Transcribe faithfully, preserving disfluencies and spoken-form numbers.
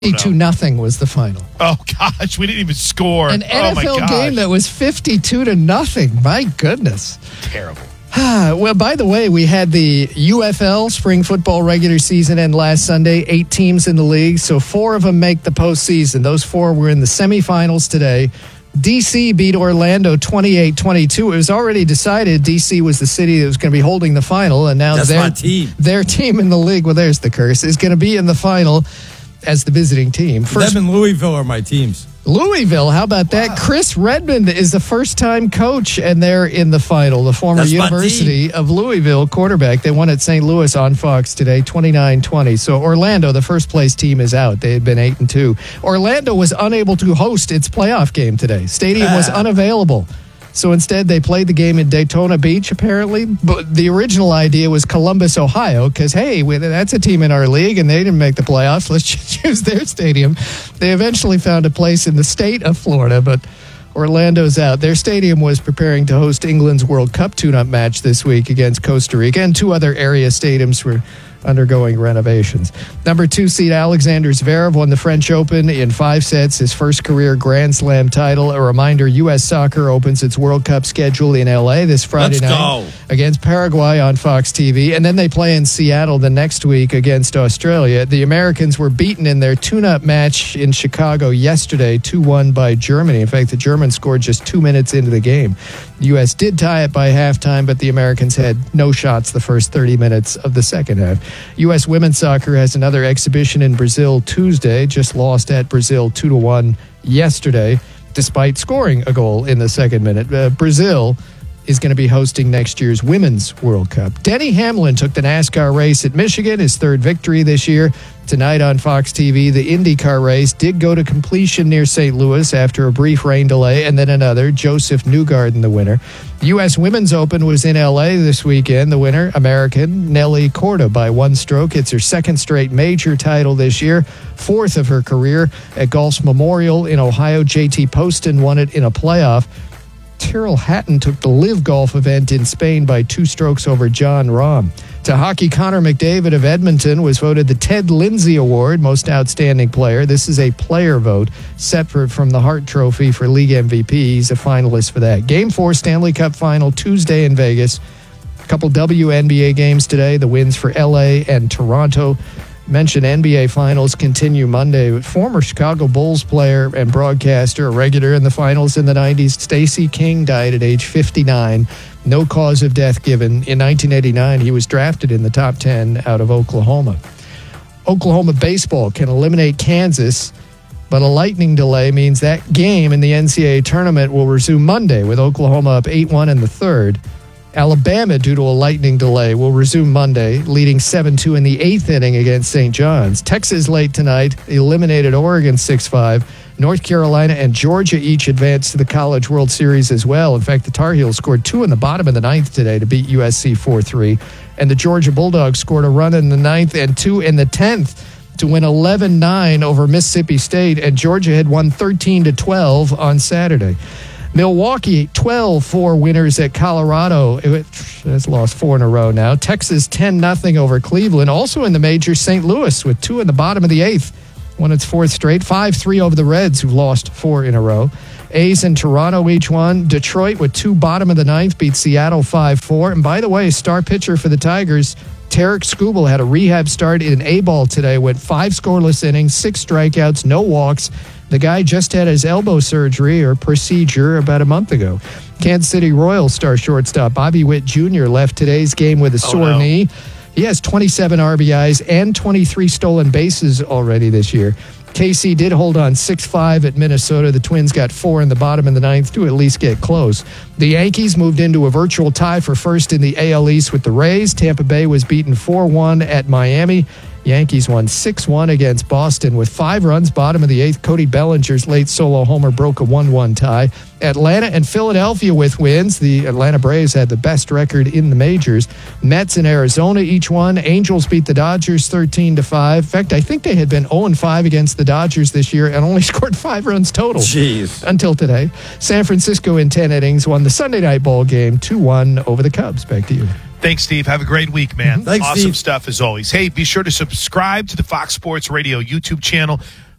fifty-two nothing was the final. Oh, gosh, we didn't even score. An N F L oh game that was fifty-two to nothing. My goodness. Terrible. Well, by the way, we had the U F L spring football regular season end last Sunday. Eight teams in the league, so four of them make the postseason. Those four were in the semifinals today. D C beat Orlando twenty-eight twenty-two. It was already decided D C was the city that was going to be holding the final, and now That's their my team. their team in the league, well, there's the curse, is going to be in the final as the visiting team. First, them and Louisville are my teams. Louisville, how about that? Wow. Chris Redmond is the first-time coach, and they're in the final. The former That's University of Louisville quarterback. They won at Saint Louis on Fox today, twenty-nine twenty. So Orlando, the first-place team, is out. They had been eight and two. Orlando was unable to host its playoff game today. Stadium was unavailable. So instead, they played the game in Daytona Beach, apparently. But the original idea was Columbus, Ohio, because, hey, that's a team in our league, and they didn't make the playoffs. Let's just use their stadium. They eventually found a place in the state of Florida, but Orlando's out. Their stadium was preparing to host England's World Cup tune-up match this week against Costa Rica, and two other area stadiums were undergoing renovations. Number two seed Alexander Zverev won the French Open in five sets, his first career Grand Slam title. A reminder, U S Soccer opens its World Cup schedule in L A this Friday Let's night go. against Paraguay on Fox T V, and then they play in Seattle the next week against Australia. The Americans were beaten in their tune-up match in Chicago yesterday, two one by Germany. In fact, the Germans scored just two minutes into the game. The U S did tie it by halftime, but the Americans had no shots the first thirty minutes of the second half. U S women's soccer has another exhibition in Brazil Tuesday, just lost at Brazil two to one yesterday, despite scoring a goal in the second minute. Uh, Brazil is going to be hosting next year's Women's World Cup. Denny Hamlin took the NASCAR race at Michigan, his third victory this year. Tonight on Fox T V, the IndyCar race did go to completion near Saint Louis after a brief rain delay, and then another. Joseph Newgarden, the winner. U S Women's Open was in L A this weekend. The winner, American Nelly Korda, by one stroke. It's her second straight major title this year, fourth of her career. At Golf's Memorial in Ohio, J T Poston won it in a playoff. Tyrrell Hatton took the Live Golf event in Spain by two strokes over John Rahm. To hockey, Connor McDavid of Edmonton was voted the Ted Lindsay Award, Most Outstanding Player. This is a player vote separate from the Hart Trophy for League M V P. He's a finalist for that. Game four Stanley Cup Final Tuesday in Vegas. A couple W N B A games today. The wins for L A and Toronto. Mentioned N B A Finals continue Monday. Former Chicago Bulls player and broadcaster, a regular in the finals in the nineties, Stacey King died at age fifty-nine. No cause of death given. In nineteen eighty-nine, he was drafted in the top ten out of Oklahoma. Oklahoma baseball can eliminate Kansas, but a lightning delay means that game in the N C double A tournament will resume Monday with Oklahoma up eight one in the third. Alabama, due to a lightning delay, will resume Monday, leading seven two in the eighth inning against Saint John's. Texas late tonight eliminated Oregon six five. North Carolina and Georgia each advanced to the College World Series as well. In fact, the Tar Heels scored two in the bottom of the ninth today to beat U S C four three. And the Georgia Bulldogs scored a run in the ninth and two in the tenth to win eleven nine over Mississippi State. And Georgia had won thirteen to twelve on Saturday. Milwaukee, twelve four winners at Colorado. It has lost four in a row now. Texas, ten nothing over Cleveland. Also in the majors, Saint Louis with two in the bottom of the eighth. Won its fourth straight. five three over the Reds, who've lost four in a row. A's and Toronto each won. Detroit with two bottom of the ninth beat Seattle five four. And by the way, star pitcher for the Tigers, Tarek Skubal, had a rehab start in A-ball today. Went five scoreless innings, six strikeouts, no walks. The guy just had his elbow surgery or procedure about a month ago. Kansas City Royals star shortstop Bobby Witt Junior left today's game with a sore oh, no. knee. He has twenty-seven R B Is and twenty-three stolen bases already this year. K C did hold on six five at Minnesota. The Twins got four in the bottom of the ninth to at least get close. The Yankees moved into a virtual tie for first in the A L East with the Rays. Tampa Bay was beaten four one at Miami. Yankees won six one against Boston with five runs, bottom of the eighth. Cody Bellinger's late solo homer broke a one one tie. Atlanta and Philadelphia with wins. The Atlanta Braves had the best record in the majors. Mets and Arizona each won. Angels beat the Dodgers thirteen to five. In fact, I think they had been oh and five against the Dodgers this year and only scored five runs total. Jeez. Until today. San Francisco in ten innings won the Sunday night ball game two one over the Cubs. Back to you. Thanks, Steve. Have a great week, man. Thanks, awesome Steve. stuff as always. Hey, be sure to subscribe to the Fox Sports Radio YouTube channel.